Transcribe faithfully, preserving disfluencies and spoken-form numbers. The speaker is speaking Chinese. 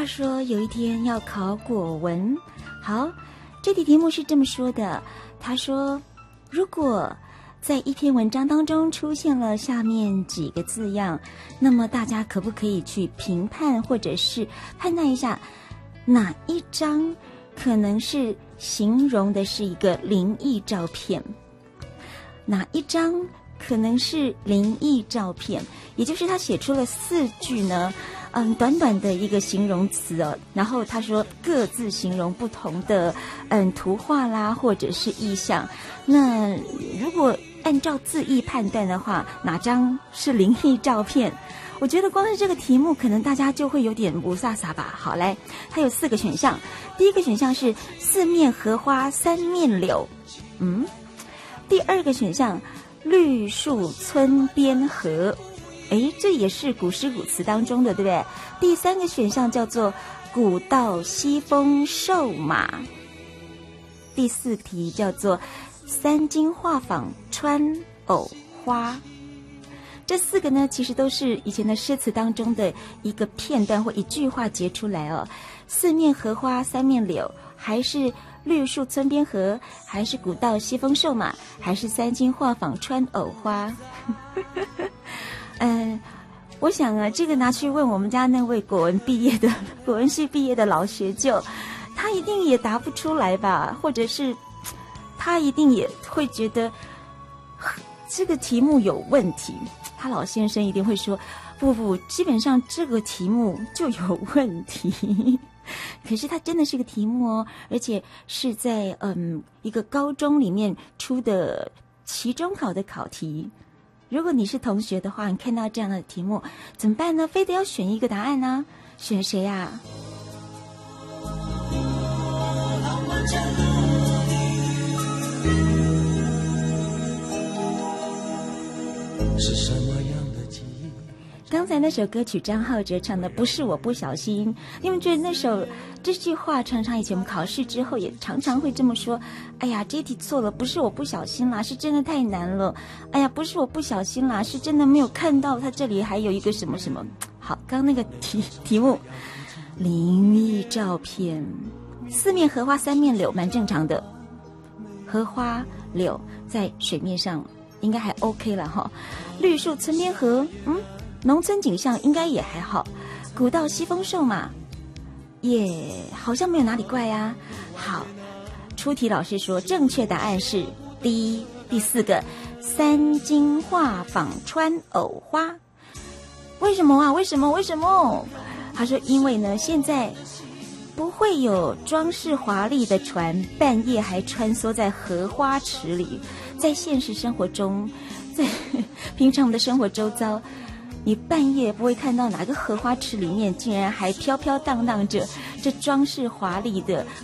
话说有一天要考国文，好，这题题目是这么说的，他说如果在一篇文章当中出现了下面几个字样，那么大家可不可以去评判或者是判断一下哪一张可能是形容的是一个灵异照片，哪一张可能是灵异照片，也就是他写出了四句呢，嗯，短短的一个形容词哦，然后他说各自形容不同的嗯图画啦，或者是意象。那如果按照字义判断的话，哪张是灵异照片？我觉得光是这个题目，可能大家就会有点不飒飒吧。好，来，它有四个选项，第一个选项是四面荷花三面柳，嗯，第二个选项绿树村边合，诶，这也是古诗古词当中的，对不对？第三个选项叫做古道西风瘦马，第四题叫做三金画舫穿藕花。这四个呢，其实都是以前的诗词当中的一个片段或一句话截出来哦。四面荷花三面柳，还是绿树村边合，还是古道西风瘦马，还是三金画舫穿藕花？嗯，我想啊，这个拿去问我们家那位国文毕业的国文系毕业的老学究，他一定也答不出来吧？或者是他一定也会觉得这个题目有问题。他老先生一定会说，不不，基本上这个题目就有问题。可是它真的是个题目哦，而且是在嗯一个高中里面出的期中考的考题。如果你是同学的话，你看到这样的题目怎么办呢？非得要选一个答案呢？选谁呀？是什么样的记忆？刚才那首歌曲张浩哲唱的不是我不小心，你们觉得那首这句话常常以前我们考试之后也常常会这么说，哎呀这题错了，不是我不小心啦，是真的太难了，哎呀不是我不小心啦，是真的没有看到它这里还有一个什么什么。好，刚那个题题目灵异照片，四面荷花三面柳蛮正常的，荷花柳在水面上应该还 OK 了哈。绿树村边合，嗯，农村景象应该也还好。古道西风瘦马，也好像没有哪里怪啊。好，出题老师说正确答案是第一第四个三金画舫穿藕花。为什么啊？为什么？为什么？他说因为呢，现在不会有装饰华丽的船半夜还穿梭在荷花池里。在现实生活中，在平常我们的生活周遭，你半夜不会看到哪个荷花池里面竟然还飘飘荡荡着这装饰华丽的